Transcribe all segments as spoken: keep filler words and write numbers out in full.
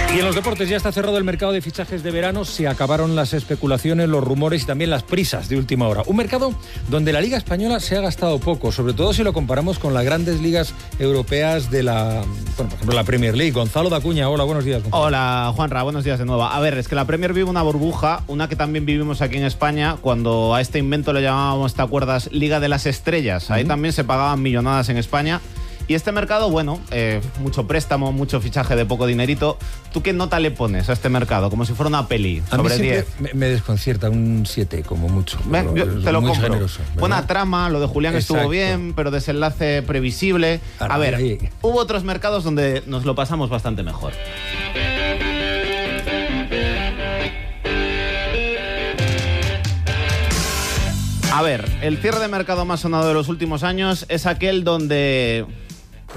Y en los deportes ya está cerrado el mercado de fichajes de verano, se acabaron las especulaciones, los rumores y también las prisas de última hora. Un mercado donde la Liga Española se ha gastado poco, sobre todo si lo comparamos con las grandes ligas europeas de la, bueno, por ejemplo, la Premier League. Gonzalo Dacuña, hola, buenos días. Gonzalo. Hola, Juanra, buenos días de nuevo. A ver, es que la Premier vive una burbuja, una que también vivimos aquí en España, cuando a este invento le llamábamos, ¿te acuerdas? Liga de las Estrellas. Ahí uh-huh. también se pagaban millonadas en España. Y este mercado, bueno, eh, mucho préstamo, mucho fichaje de poco dinerito. ¿Tú qué nota le pones a este mercado? Como si fuera una peli, a sobre mí diez. Me, me desconcierta, un siete como mucho. Ven, yo te lo compro. Generoso, buena trama, lo de Julián Exacto. estuvo bien, pero desenlace previsible. A ver, ahí, ahí. hubo otros mercados donde nos lo pasamos bastante mejor. A ver, el cierre de mercado más sonado de los últimos años es aquel donde... A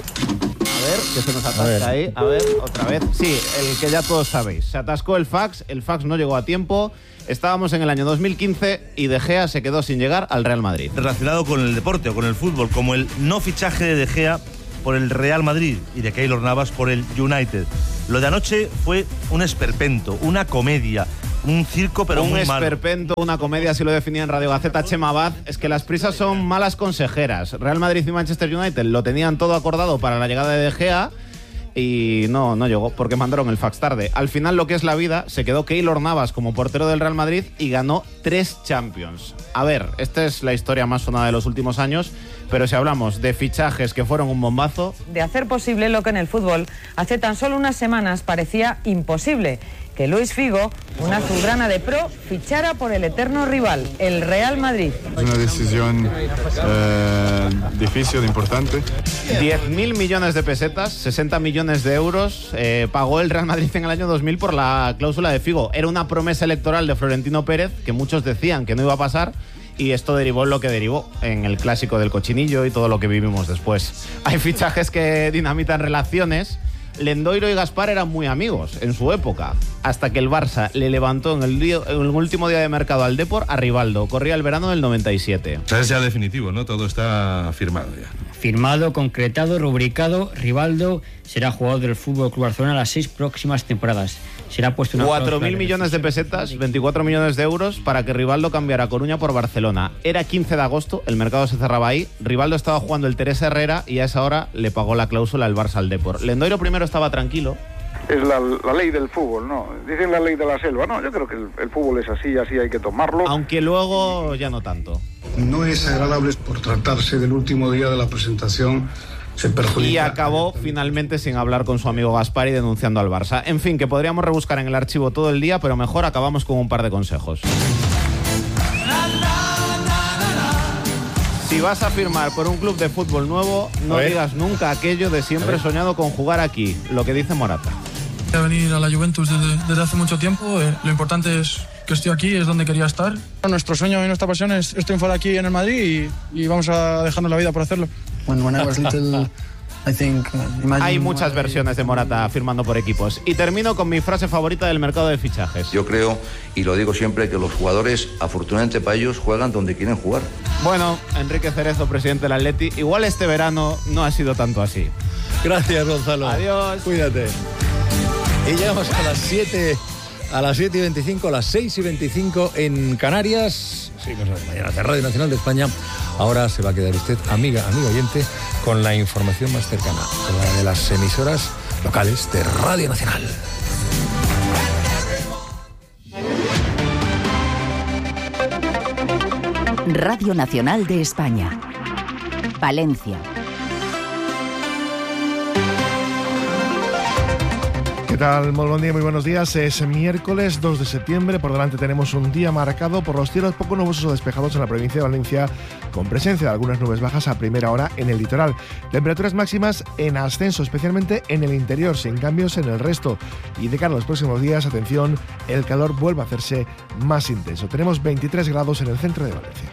ver, que se nos atasca ahí. A ver, otra vez. Sí, el que ya todos sabéis. Se atascó el fax, el fax no llegó a tiempo. Estábamos en el año dos mil quince y De Gea se quedó sin llegar al Real Madrid. Relacionado con el deporte o con el fútbol, como el no fichaje de De Gea por el Real Madrid y de Keylor Navas por el United. Lo de anoche fue un esperpento, una comedia. Un circo, pero un muy malo. Un esperpento, una comedia, así lo definía en Radio Gaceta Chema Abad. Es que las prisas son malas consejeras. Real Madrid y Manchester United lo tenían todo acordado para la llegada de De Gea y no, no llegó porque mandaron el fax tarde. Al final, lo que es la vida, se quedó Keylor Navas como portero del Real Madrid y ganó tres Champions. A ver, esta es la historia más sonada de los últimos años, pero si hablamos de fichajes que fueron un bombazo... De hacer posible lo que en el fútbol hace tan solo unas semanas parecía imposible, que Luis Figo, una azulgrana de pro, fichara por el eterno rival, el Real Madrid. Es una decisión eh, difícil, importante. diez mil millones de pesetas, sesenta millones de euros, eh, pagó el Real Madrid en el año dos mil por la cláusula de Figo. Era una promesa electoral de Florentino Pérez, que muchos decían que no iba a pasar, y esto derivó en lo que derivó, en el clásico del cochinillo y todo lo que vivimos después. Hay fichajes que dinamitan relaciones. Lendoiro y Gaspar eran muy amigos en su época, hasta que el Barça le levantó en el, día, en el último día de mercado al Depor a Rivaldo. Corría el verano del noventa y siete. O sea, es ya definitivo, ¿no? Todo está firmado ya. Firmado, concretado, rubricado. Rivaldo será jugador del F C Barcelona las seis próximas temporadas. Será puesto una cuatro mil millones de pesetas, veinticuatro millones de euros para que Rivaldo cambiara Coruña por Barcelona. Era quince de agosto, el mercado se cerraba ahí. Rivaldo estaba jugando el Teresa Herrera y a esa hora le pagó la cláusula el Barça al Depor. Lendoiro primero estaba tranquilo. Es la, la ley del fútbol, ¿no? Dicen la ley de la selva, ¿no? Yo creo que el, el fútbol es así, así hay que tomarlo. Aunque luego ya no tanto. No es agradable por tratarse del último día de la presentación. Se perjudica. Y acabó finalmente sin hablar con su amigo Gaspar y denunciando al Barça. En fin, que podríamos rebuscar en el archivo todo el día, pero mejor acabamos con un par de consejos. Si vas a firmar por un club de fútbol nuevo, no digas nunca aquello de siempre he soñado con jugar aquí, lo que dice Morata. Voy a venir a la Juventus desde, desde hace mucho tiempo, eh, lo importante es que estoy aquí, es donde quería estar. Nuestro sueño y nuestra pasión es, es triunfar aquí en el Madrid y, y vamos a dejarnos la vida por hacerlo. When, when I was little, I think, uh, Hay muchas versiones de Morata firmando por equipos. Y termino con mi frase favorita del mercado de fichajes. Yo creo, y lo digo siempre, que los jugadores, afortunadamente para ellos, juegan donde quieren jugar. Bueno, Enrique Cerezo, presidente del Atleti, igual este verano no ha sido tanto así. Gracias, Gonzalo. Adiós. Cuídate. Y llegamos a las siete, a las siete y veinticinco, a las seis y veinticinco en Canarias. Seguimos las mañanas de Radio Nacional de España. Ahora se va a quedar usted, amiga, amigo oyente, con la información más cercana, con la de las emisoras locales de Radio Nacional. Radio Nacional de España. Valencia. ¿Qué tal? Muy buen día, muy buenos días. Es miércoles dos de septiembre. Por delante tenemos un día marcado por los cielos poco nubosos o despejados en la provincia de Valencia, con presencia de algunas nubes bajas a primera hora en el litoral. Temperaturas máximas en ascenso, especialmente en el interior, sin cambios en el resto. Y de cara a los próximos días, atención, el calor vuelve a hacerse más intenso. Tenemos veintitrés grados en el centro de Valencia.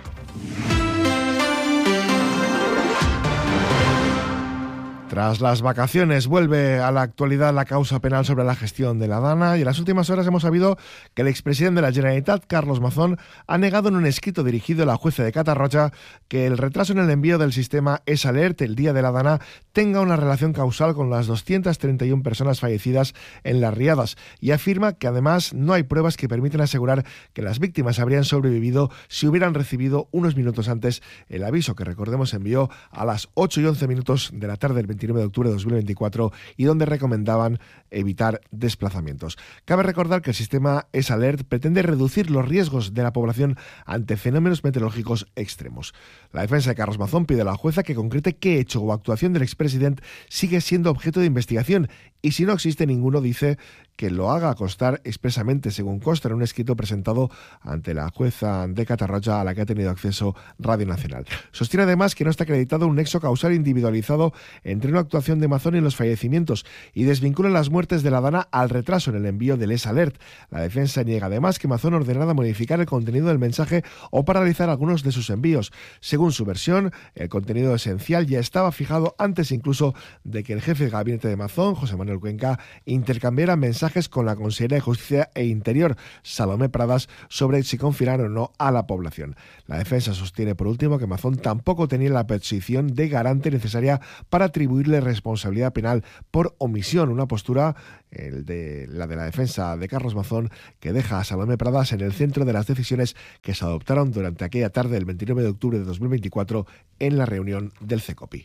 Tras las vacaciones vuelve a la actualidad la causa penal sobre la gestión de la Dana y en las últimas horas hemos sabido que el expresidente de la Generalitat, Carlos Mazón, ha negado en un escrito dirigido a la jueza de Catarroja que el retraso en el envío del sistema EsAlert el día de la Dana tenga una relación causal con las doscientas treinta y una personas fallecidas en las riadas y afirma que además no hay pruebas que permiten asegurar que las víctimas habrían sobrevivido si hubieran recibido unos minutos antes el aviso que, recordemos, envió a las ocho y once minutos de la tarde del veintinueve de octubre de dos mil veinticuatro y donde recomendaban evitar desplazamientos. Cabe recordar que el sistema EsAlert pretende reducir los riesgos de la población ante fenómenos meteorológicos extremos. La defensa de Carlos Mazón pide a la jueza que concrete qué hecho o actuación del expresidente sigue siendo objeto de investigación y si no existe ninguno, dice que lo haga constar expresamente, según consta en un escrito presentado ante la jueza de Catarroja a la que ha tenido acceso Radio Nacional. Sostiene además que no está acreditado un nexo causal individualizado entre una actuación de Mazón y los fallecimientos y desvincula las muertes de la Dana al retraso en el envío del EsAlert. La defensa niega además que Mazón ordenara modificar el contenido del mensaje o paralizar algunos de sus envíos. Según su versión, el contenido esencial ya estaba fijado antes incluso de que el jefe de gabinete de Mazón, José Manuel Cuenca, intercambiara mensajes con la consejera de Justicia e Interior, Salomé Pradas, sobre si confinar o no a la población. La defensa sostiene, por último, que Mazón tampoco tenía la posición de garante necesaria para atribuirle responsabilidad penal por omisión, una postura, el de, la de la defensa de Carlos Mazón, que deja a Salomé Pradas en el centro de las decisiones que se adoptaron durante aquella tarde del veintinueve de octubre de dos mil veinticuatro en la reunión del CECOPI.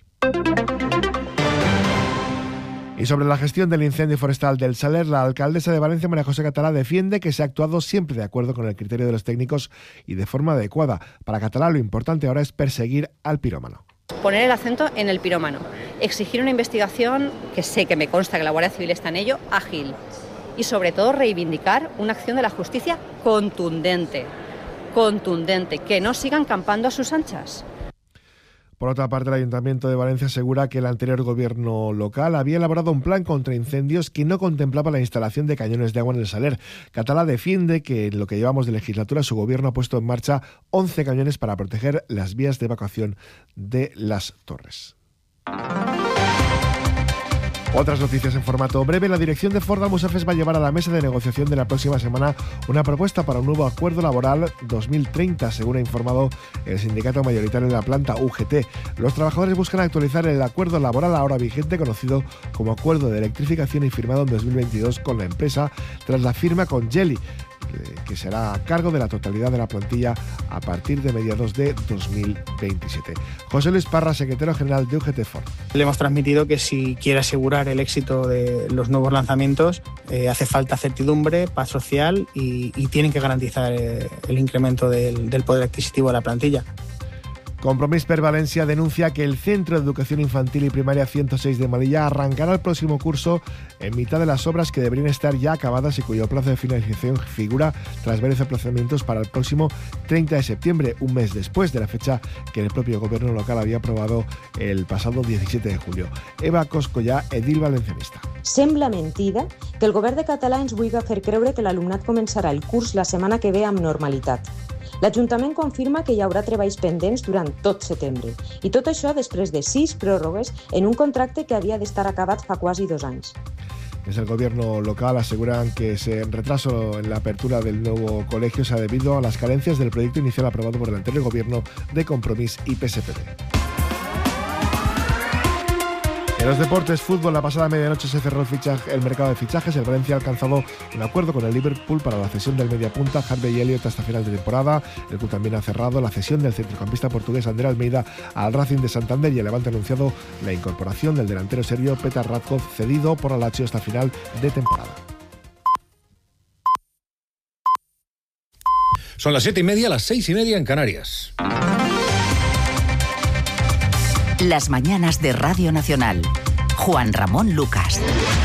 Y sobre la gestión del incendio forestal del Saler, la alcaldesa de Valencia, María José Catalá, defiende que se ha actuado siempre de acuerdo con el criterio de los técnicos y de forma adecuada. Para Catalá, lo importante ahora es perseguir al pirómano. Poner el acento en el pirómano, exigir una investigación, que sé que me consta que la Guardia Civil está en ello, ágil. Y sobre todo reivindicar una acción de la justicia contundente, contundente, que no sigan campando a sus anchas. Por otra parte, el Ayuntamiento de Valencia asegura que el anterior gobierno local había elaborado un plan contra incendios que no contemplaba la instalación de cañones de agua en el Saler. Catalá defiende que en lo que llevamos de legislatura su gobierno ha puesto en marcha once cañones para proteger las vías de evacuación de las torres. Otras noticias en formato breve. La dirección de Ford Almusafes va a llevar a la mesa de negociación de la próxima semana una propuesta para un nuevo acuerdo laboral dos mil treinta, según ha informado el sindicato mayoritario de la planta, U G T. Los trabajadores buscan actualizar el acuerdo laboral ahora vigente, conocido como Acuerdo de Electrificación y firmado en dos mil veintidós con la empresa, tras la firma con Jelly, que será a cargo de la totalidad de la plantilla a partir de mediados de dos mil veintisiete. José Luis Parra, secretario general de U G T Ford. Le hemos transmitido que si quiere asegurar el éxito de los nuevos lanzamientos, eh, hace falta certidumbre, paz social y, y tienen que garantizar eh, el incremento del, del poder adquisitivo de la plantilla. Compromís per Valencia denuncia que el Centro de Educación Infantil y Primaria ciento seis de Malilla arrancará el próximo curso en mitad de las obras que deberían estar ya acabadas y cuyo plazo de finalización figura tras varios aplazamientos para el próximo treinta de septiembre, un mes después de la fecha que el propio gobierno local había aprobado el pasado diecisiete de julio. Eva Coscollà, edil valencianista. Sembla mentida que el govern de Català ens vulgui fer creure que l'alumnat començarà el curs la setmana que ve amb normalitat. L'Ajuntament confirma que hi haurà treballs pendents durant tot setembre i tot això després de sis pròrrogues en un contracte que havia d'estar acabat fa quasi dos anys. Desde el gobierno local aseguran que ese retraso en la apertura del nuevo colegio se ha debido a las carencias del proyecto inicial aprobado por el anterior gobierno de Compromís y P S P B. En los deportes, fútbol, la pasada medianoche se cerró el, fichaje, el mercado de fichajes. El Valencia ha alcanzado un acuerdo con el Liverpool para la cesión del mediapunta Harvey Elliott hasta final de temporada. El club también ha cerrado la cesión del centrocampista portugués André Almeida al Racing de Santander y el Levante ha anunciado la incorporación del delantero serbio Petar Ratkov, cedido por la Lazio hasta final de temporada. Son las siete y media, las seis y media en Canarias. Las mañanas de Radio Nacional. Juan Ramón Lucas.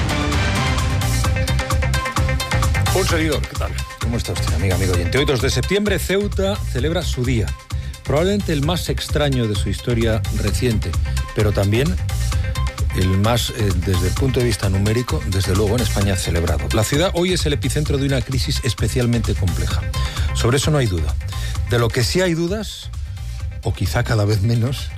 Un seguidor, ¿qué tal? ¿Cómo está usted, amiga, amigo oyente? Hoy, dos de septiembre, Ceuta celebra su día. Probablemente el más extraño de su historia reciente, pero también el más, eh, desde el punto de vista numérico, desde luego en España celebrado. La ciudad hoy es el epicentro de una crisis especialmente compleja. Sobre eso no hay duda. De lo que sí hay dudas, o quizá cada vez menos,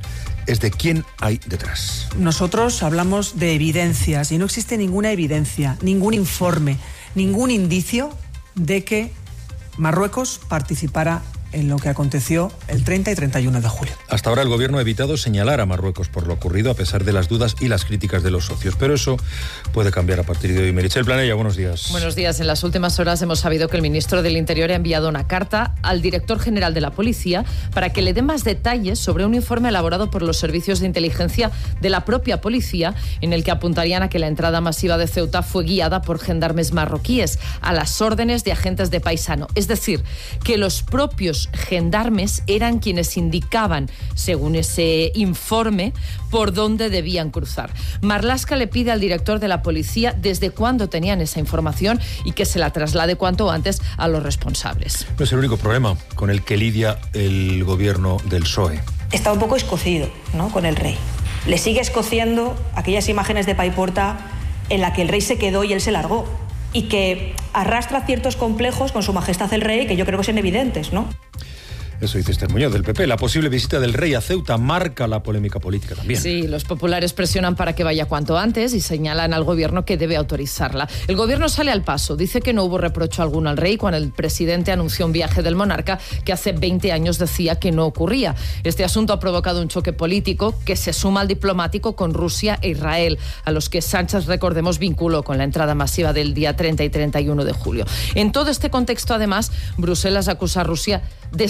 es de quién hay detrás. Nosotros hablamos de evidencias y no existe ninguna evidencia, ningún informe, ningún indicio de que Marruecos participara en lo que aconteció el treinta y treinta y uno de julio. Hasta ahora el gobierno ha evitado señalar a Marruecos por lo ocurrido, a pesar de las dudas y las críticas de los socios. Pero eso puede cambiar a partir de hoy. Meritxell Planella, buenos días. Buenos días. En las últimas horas hemos sabido que el ministro del Interior ha enviado una carta al director general de la Policía para que le dé más detalles sobre un informe elaborado por los servicios de inteligencia de la propia policía, en el que apuntarían a que la entrada masiva de Ceuta fue guiada por gendarmes marroquíes a las órdenes de agentes de paisano. Es decir, que los propios gendarmes eran quienes indicaban, según ese informe, por dónde debían cruzar. Marlaska le pide al director de la policía desde cuándo tenían esa información y que se la traslade cuanto antes a los responsables. No es el único problema con el que lidia el gobierno del P S O E. Está un poco escocido, ¿no?, con el rey. Le sigue escociendo aquellas imágenes de Paiporta en la que el rey se quedó y él se largó, y que arrastra ciertos complejos con su majestad el rey que yo creo que son evidentes, ¿no? Eso dice Esther Muñoz, del P P. La posible visita del rey a Ceuta marca la polémica política también. Sí, los populares presionan para que vaya cuanto antes y señalan al gobierno que debe autorizarla. El gobierno sale al paso. Dice que no hubo reprocho alguno al rey cuando el presidente anunció un viaje del monarca que hace veinte años decía que no ocurría. Este asunto ha provocado un choque político que se suma al diplomático con Rusia e Israel, a los que Sánchez, recordemos, vinculó con la entrada masiva del día treinta y treinta y uno de julio. En todo este contexto, además, Bruselas acusa a Rusia de